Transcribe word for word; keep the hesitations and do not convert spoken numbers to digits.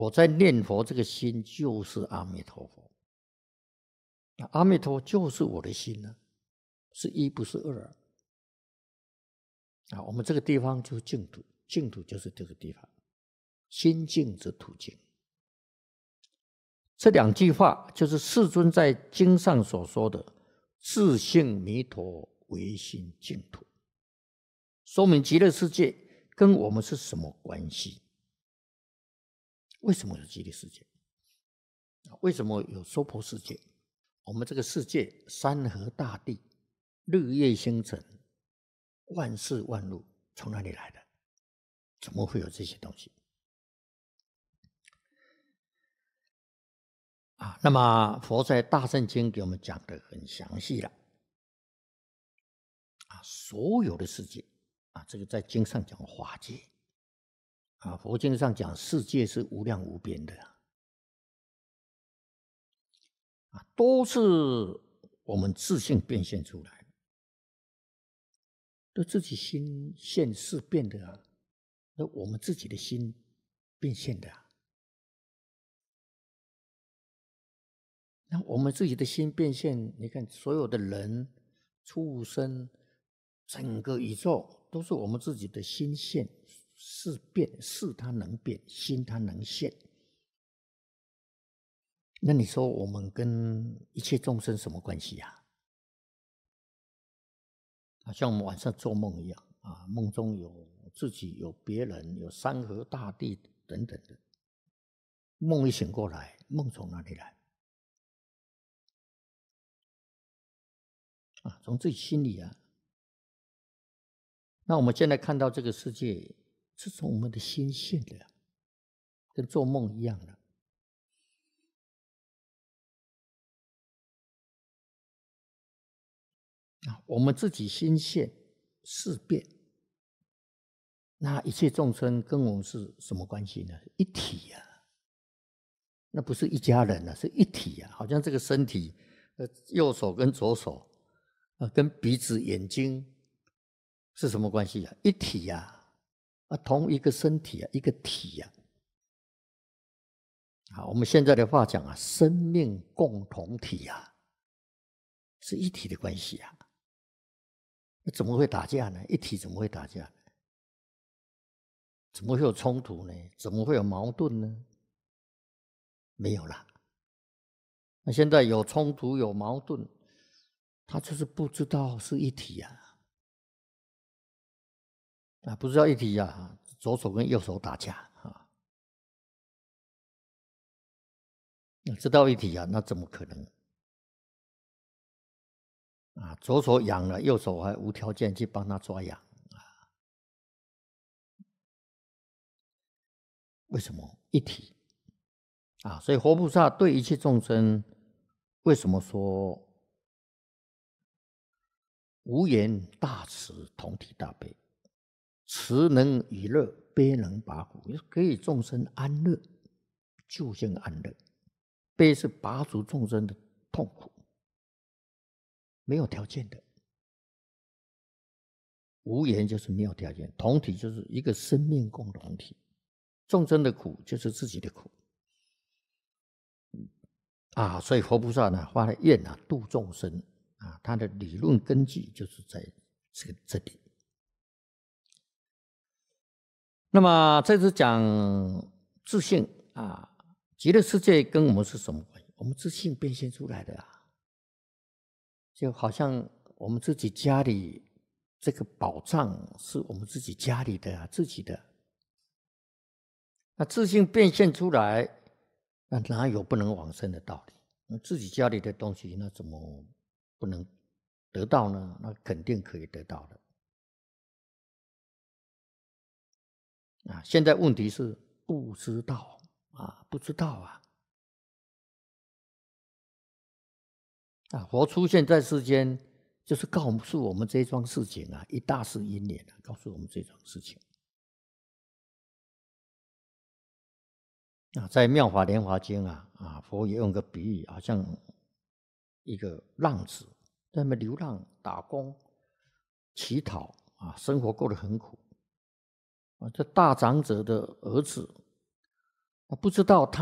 我在念佛，这个心就是阿弥陀佛。阿弥陀就是我的心呢，是一不是二啊。我们这个地方就是净土，净土就是这个地方，心净则土净。这两句话就是世尊在经上所说的自性弥陀唯心净土，说明极乐世界跟我们是什么关系？为什么有极乐世界？为什么有娑婆世界？我们这个世界，山河大地，日月星辰，万事万物从哪里来的？怎么会有这些东西？啊，那么佛在大乘经给我们讲得很详细了。啊，所有的世界，啊，这个在经上讲法界，啊，佛经上讲世界是无量无边的，啊，都是我们自性变现出来的，都自己心现事变的啊，那我们自己的心变现的啊。那我们自己的心变现，你看所有的人、畜生，整个宇宙都是我们自己的心现，事变，事它能变，心它能现。那你说我们跟一切众生什么关系呀？啊，像我们晚上做梦一样啊，梦中有自己，有别人，有山河大地等等的。梦一醒过来，梦从哪里来？啊，从自己心里啊。那我们现在看到这个世界，是从我们的心现的，跟做梦一样的。啊，我们自己心现事变，那一切众生跟我们是什么关系呢？一体呀、啊，那不是一家人啊，是一体呀、啊。好像这个身体，呃，右手跟左手，呃，跟鼻子、眼睛是什么关系呀、啊？一体呀、啊，啊，同一个身体啊，一个体呀、啊。好，我们现在的话讲啊，生命共同体呀、啊，是一体的关系呀、啊。那怎么会打架呢？一体怎么会打架呢？怎么会有冲突呢？怎么会有矛盾呢？没有啦。那现在有冲突有矛盾，他就是不知道是一体呀、啊，啊，不知道一体呀、啊，左手跟右手打架啊。知道一体呀、啊，那怎么可能？啊，左手痒了，右手还无条件去帮他抓痒啊？为什么一体？啊，所以活菩萨对一切众生，为什么说无言大慈，同体大悲，慈能以乐，悲能拔苦，给予众生安乐，究竟安乐。悲是拔除众生的痛苦，没有条件的。无言就是没有条件，同体就是一个生命共同体，众生的苦就是自己的苦。啊，所以佛菩萨呢发了愿啊，度众生啊，他的理论根基就是在这个这里。那么这次讲自性啊，极乐世界跟我们是什么关系？我们自性变现出来的啊，就好像我们自己家里这个宝藏是我们自己家里的啊，自己的。那自性变现出来，那哪有不能往生的道理？那自己家里的东西，那怎么不能得到呢？那肯定可以得到的。啊，现在问题是不知道啊，不知道啊。啊，佛出现在世间，就是告诉我们这桩事情啊，一大事因缘啊，告诉我们这桩事情。啊，在《妙法莲华经》啊，啊，佛也用个比喻，好像一个浪子在那边流浪、打工、乞讨啊，生活过得很苦。啊，这大长者的儿子不知道他